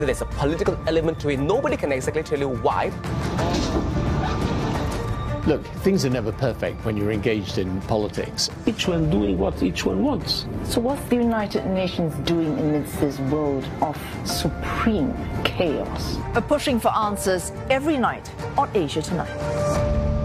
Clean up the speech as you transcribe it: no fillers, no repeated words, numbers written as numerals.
There's a political element to it. Nobody can exactly tell you why. Look, things are never perfect when you're engaged in politics. Each one doing what each one wants. So what's the United Nations doing amidst this world of supreme chaos? Pushing for answers every night on Asia Tonight.